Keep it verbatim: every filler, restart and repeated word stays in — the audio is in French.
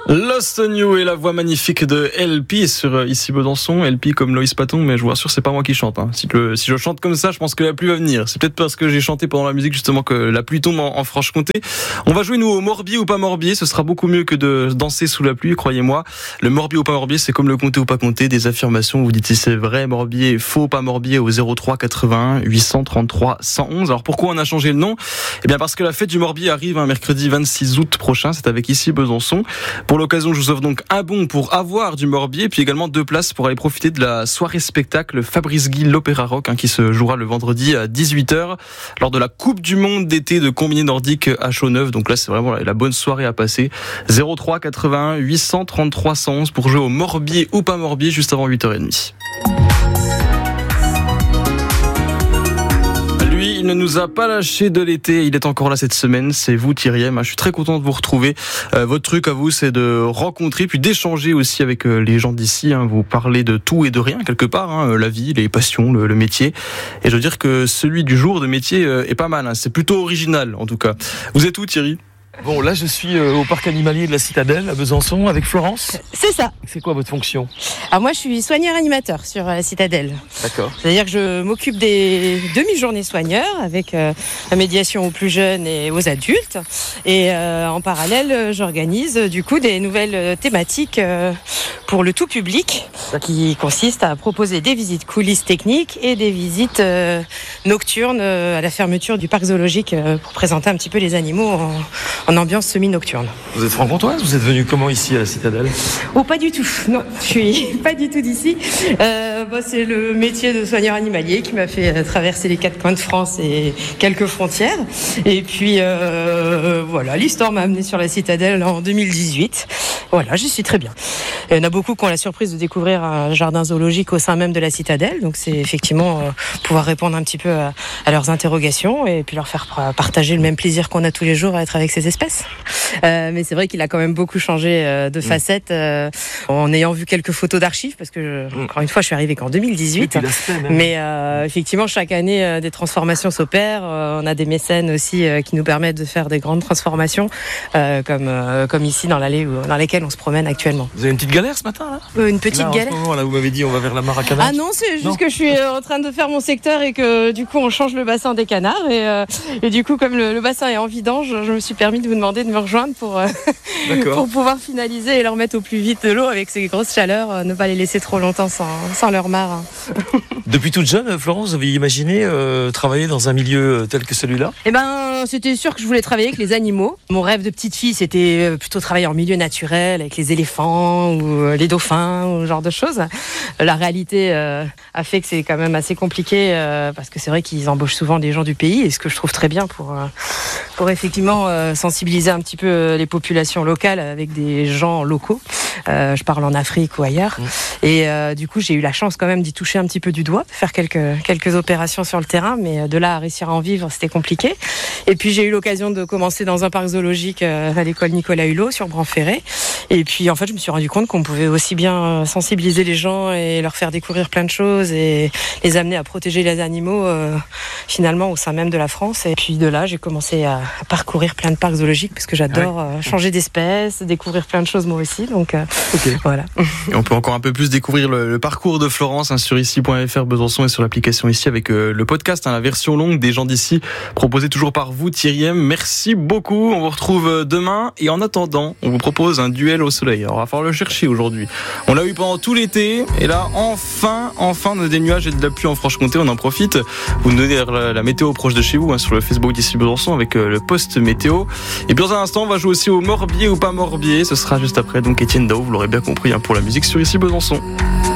Lost on You et la voix magnifique de L P sur Ici Besançon. L P comme Loïs Paton, mais je vous rassure, c'est pas moi qui chante. Hein. Si, le, si je chante comme ça, je pense que la pluie va venir. C'est peut-être parce que j'ai chanté pendant la musique justement que la pluie tombe en, en Franche-Comté. On va jouer nous au Morbier ou pas Morbier. Ce sera beaucoup mieux que de danser sous la pluie, croyez-moi. Le Morbier ou pas Morbier, c'est comme le compter ou pas compter. Des affirmations, vous dites si c'est vrai, Morbier, faux, pas Morbier au zéro trois quatre-vingt-un huit cent trente-trois cent onze. Alors pourquoi on a changé le nom ? Eh bien parce que la fête du Morbier arrive un mercredi vingt-six août prochain. C'est avec Ici Besançon. Pour l'occasion, je vous offre donc un bon pour avoir du Morbier, puis également deux places pour aller profiter de la soirée spectacle Fabrice Guy l'Opéra Rock, hein, qui se jouera le vendredi à dix-huit heures lors de la Coupe du Monde d'été de combiné nordique à Chauneuf. Donc là, c'est vraiment la bonne soirée à passer. zéro trois quatre-vingt-un huit cent trente-trois cent onze pour jouer au Morbier ou pas Morbier juste avant huit heures trente. Il ne nous a pas lâché de l'été, il est encore là cette semaine, c'est vous Thierry M. Je suis très content de vous retrouver. Euh, votre truc à vous, c'est de rencontrer, puis d'échanger aussi avec euh, les gens d'ici. Hein. Vous parlez de tout et de rien quelque part, hein, la vie, les passions, le, le métier. Et je veux dire que celui du jour de métier euh, est pas mal, hein. C'est plutôt original en tout cas. Vous êtes où Thierry ? Bon, là je suis euh, au parc animalier de la Citadelle à Besançon avec Florence. C'est ça. C'est quoi votre fonction ? Alors moi je suis soigneur animateur sur la Citadelle. D'accord. C'est-à-dire que je m'occupe des demi-journées soigneurs avec euh, la médiation aux plus jeunes et aux adultes. Et euh, en parallèle, j'organise du coup des nouvelles thématiques euh, pour le tout public qui consistent à proposer des visites coulisses techniques et des visites euh, nocturnes euh, à la fermeture du parc zoologique euh, pour présenter un petit peu les animaux en en ambiance semi-nocturne. Vous êtes franc-comtoise ? Vous êtes venu comment ici à la Citadelle ? Oh, pas du tout. Non, je suis pas du tout d'ici. Euh, bah, c'est le métier de soigneur animalier qui m'a fait traverser les quatre coins de France et quelques frontières. Et puis, euh, voilà, l'histoire m'a amené sur la Citadelle en deux mille dix-huit. Voilà, j'y suis très bien. Il y en a beaucoup qui ont la surprise de découvrir un jardin zoologique au sein même de la Citadelle. Donc, c'est effectivement euh, pouvoir répondre un petit peu à, à leurs interrogations et puis leur faire partager le même plaisir qu'on a tous les jours à être avec ces espèces. Euh, mais c'est vrai qu'il a quand même beaucoup changé euh, de facettes euh, en ayant vu quelques photos d'archives parce que, je, encore une fois, je suis arrivée qu'en deux mille dix-huit. Mais euh, effectivement, chaque année, euh, des transformations s'opèrent. Euh, on a des mécènes aussi euh, qui nous permettent de faire des grandes transformations, euh, comme, euh, comme ici dans l'allée où, dans laquelle on se promène actuellement. Vous avez une petite galère ce matin là ? euh, Une petite là, galère. En ce moment, là, vous m'avez dit on va vers la mare à canards. Ah non, c'est juste non. que je suis euh, en train de faire mon secteur et que du coup on change le bassin des canards et, euh, et du coup comme le, le bassin est en vidange, je me suis permis de vous demander de me rejoindre pour, euh, pour pouvoir finaliser et leur mettre au plus vite de l'eau avec ces grosses chaleurs, euh, ne pas les laisser trop longtemps sans, sans leur mare. Hein. Depuis toute jeune, Florence, vous avez imaginé euh, travailler dans un milieu tel que celui-là ? Eh ben, c'était sûr que je voulais travailler avec les animaux. Mon rêve de petite fille, c'était plutôt travailler en milieu naturel, avec les éléphants ou les dauphins, ou ce genre de choses. La réalité euh, a fait que c'est quand même assez compliqué euh, parce que c'est vrai qu'ils embauchent souvent des gens du pays, et ce que je trouve très bien pour, euh, pour effectivement euh, sensibiliser un petit peu les populations locales avec des gens locaux. Euh, je parle en Afrique ou ailleurs. Mmh. Et euh, du coup, j'ai eu la chance quand même d'y toucher un petit peu du doigt, de faire quelques, quelques opérations sur le terrain, mais de là à réussir à en vivre, c'était compliqué. Et puis j'ai eu l'occasion de commencer dans un parc zoologique euh, à l'école Nicolas Hulot sur Bran-Ferré. Et puis en fait, je me suis rendu compte qu'on pouvait aussi bien sensibiliser les gens et leur faire découvrir plein de choses et les amener à protéger les animaux euh, finalement au sein même de la France. Et puis de là, j'ai commencé à, à parcourir plein de parcs zoologiques parce que j'adore ouais. euh, changer d'espèces, découvrir plein de choses moi aussi. Donc euh, okay. Voilà. Et on peut encore un peu plus découvrir le, le parcours de Florence hein, sur ici point f r Besançon et sur l'application ici avec euh, le podcast, hein, la version longue des gens d'ici, proposée toujours par vous Thierry M. Merci beaucoup. On vous retrouve demain et en attendant, on vous propose un duel au soleil. Alors, on va falloir le chercher aujourd'hui. On l'a eu pendant tout l'été et là, enfin, enfin, on a des nuages et de la pluie en Franche-Comté. On en profite. Vous nous donnez la, la météo proche de chez vous hein, sur le Facebook d'ici Besançon avec euh, le post météo. Et puis dans un instant, on va jouer aussi au Morbier ou pas Morbier. Ce sera juste après donc Étienne Dao. Vous l'aurez bien compris hein, pour la musique sur ici Besançon.